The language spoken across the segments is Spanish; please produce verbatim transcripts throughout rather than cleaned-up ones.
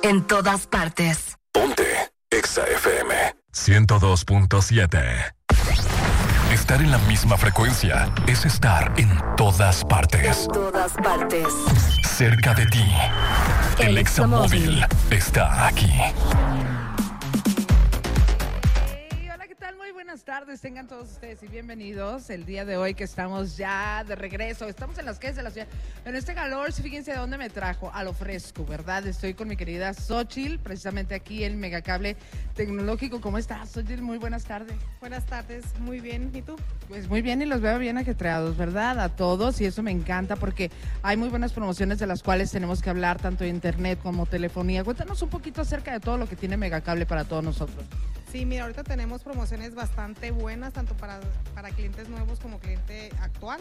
En todas partes. Ponte Exa F M ciento dos punto siete. Estar en la misma frecuencia es estar en todas partes. En todas partes. Cerca de ti. El, El Exa Móvil está aquí. Buenas tardes, tengan todos ustedes y bienvenidos el día de hoy que estamos ya de regreso. Estamos en las calles de la ciudad. En este calor, fíjense de dónde me trajo, a lo fresco, ¿verdad? Estoy con mi querida Xochitl, precisamente aquí en Megacable Tecnológico. ¿Cómo estás, Xochitl? Muy buenas tardes. Buenas tardes, muy bien. ¿Y tú? Pues muy bien y los veo bien ajetreados, ¿verdad? A todos, y eso me encanta porque hay muy buenas promociones de las cuales tenemos que hablar, tanto de internet como telefonía. Cuéntanos un poquito acerca de todo lo que tiene Megacable para todos nosotros. Sí, mira, ahorita tenemos promociones bastante buenas, tanto para, para clientes nuevos como cliente actual.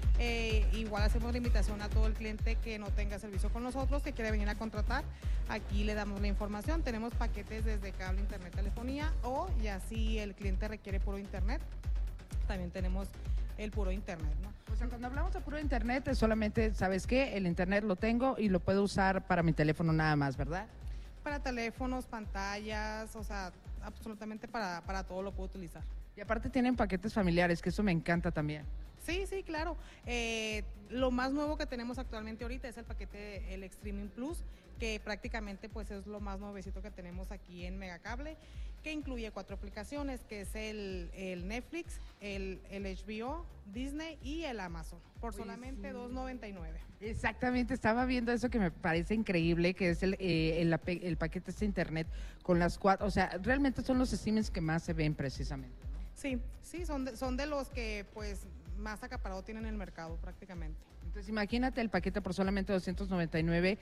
Eh, igual hacemos la invitación a todo el cliente que no tenga servicio con nosotros, que quiere venir a contratar. Aquí le damos la información. Tenemos paquetes desde cable, internet, telefonía, o ya si el cliente requiere puro internet, también tenemos el puro internet, ¿no? O sea, cuando hablamos de puro internet, es solamente, ¿sabes qué? El internet lo tengo y lo puedo usar para mi teléfono nada más, ¿verdad? Para teléfonos, pantallas, o sea, absolutamente para, para todo lo puedo utilizar. Y aparte tienen paquetes familiares, que eso me encanta también. Sí, sí, claro. Eh, lo más nuevo que tenemos actualmente ahorita es el paquete, el Extreme Plus, que prácticamente pues es lo más nuevecito que tenemos aquí en Megacable, que incluye cuatro aplicaciones, que es el, el Netflix, el, el H B O, Disney y el Amazon, por pues solamente sí. dos noventa y nueve. Exactamente, estaba viendo eso que me parece increíble, que es el, eh, el, el paquete de internet con las cuatro, o sea, realmente son los streamings que más se ven precisamente, ¿no? Sí, sí, son de, son de los que pues más acaparado tienen en el mercado prácticamente. Entonces imagínate el paquete por solamente doscientos noventa y nueve,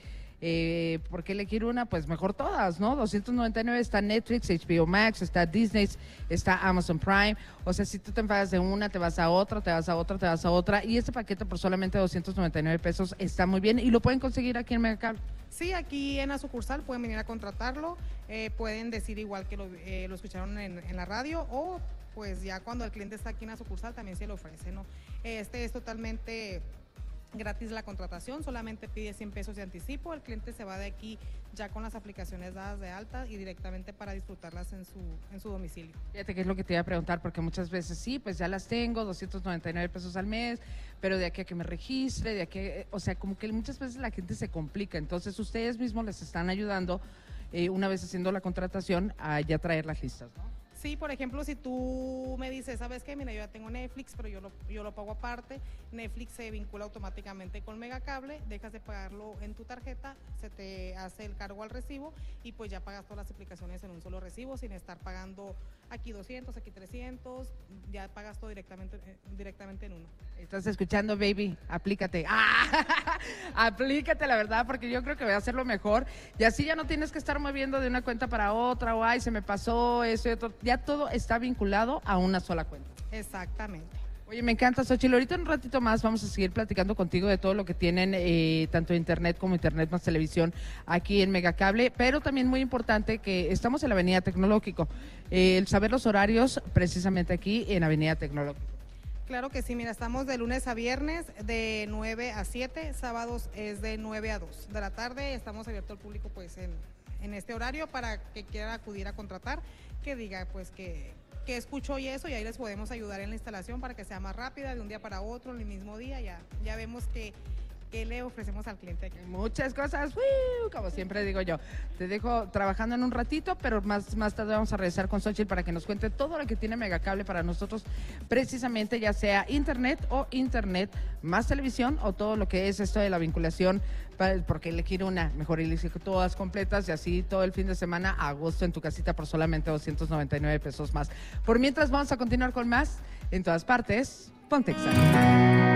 eh, ¿por qué elegir una? Pues mejor todas, ¿no? doscientos noventa y nueve está Netflix, H B O Max, está Disney, está Amazon Prime, o sea, si tú te enfadas de una, te vas a otra, te vas a otra, te vas a otra, y este paquete por solamente doscientos noventa y nueve pesos está muy bien, y lo pueden conseguir aquí en Megacable. Sí, aquí en la sucursal pueden venir a contratarlo, eh, pueden decir igual que lo, eh, lo escucharon en, en la radio, o pues ya cuando el cliente está aquí en la sucursal también se le ofrece, ¿no? Este es totalmente gratis la contratación, solamente pide cien pesos de anticipo, el cliente se va de aquí ya con las aplicaciones dadas de alta y directamente para disfrutarlas en su, en su domicilio. Fíjate que es lo que te iba a preguntar, porque muchas veces sí, pues ya las tengo, doscientos noventa y nueve pesos al mes, pero de aquí a que me registre, de aquí, a, o sea, como que muchas veces la gente se complica, entonces ustedes mismos les están ayudando, eh, una vez haciendo la contratación, a ya traer las listas, ¿no? Sí, por ejemplo, si tú me dices, ¿sabes qué? Mira, yo ya tengo Netflix, pero yo lo, yo lo pago aparte. Netflix se vincula automáticamente con Megacable, dejas de pagarlo en tu tarjeta, se te hace el cargo al recibo y pues ya pagas todas las aplicaciones en un solo recibo sin estar pagando aquí doscientos, aquí trescientos, ya pagas todo directamente, directamente en uno. Estás escuchando, baby, aplícate. ¡Ah! Aplícate, la verdad, porque yo creo que voy a hacerlo mejor. Y así ya no tienes que estar moviendo de una cuenta para otra, o ay, se me pasó eso y otro. Ya todo está vinculado a una sola cuenta. Exactamente. Oye, me encanta, Xochitl. Ahorita en un ratito más vamos a seguir platicando contigo de todo lo que tienen, eh, tanto internet como internet más televisión aquí en Megacable, pero también muy importante que estamos en la Avenida Tecnológico. Eh, el saber los horarios precisamente aquí en Avenida Tecnológico. Claro que sí, mira, estamos de lunes a viernes de nueve a siete, sábados es de nueve a dos de la tarde, estamos abiertos al público pues en, en este horario para que quiera acudir a contratar, que diga pues que, que escuchó y eso, y ahí les podemos ayudar en la instalación para que sea más rápida, de un día para otro, en el mismo día, ya, ya vemos que ¿qué le ofrecemos al cliente aquí? Muchas cosas, ¡Woo! Como siempre digo yo. Te dejo trabajando en un ratito, pero más, más tarde vamos a regresar con Xochitl para que nos cuente todo lo que tiene Megacable para nosotros, precisamente ya sea internet o internet más televisión o todo lo que es esto de la vinculación, porque elegir una, mejor elegir todas completas y así todo el fin de semana a gusto en tu casita por solamente doscientos noventa y nueve pesos más. Por mientras vamos a continuar con más en todas partes. Ponte Exa.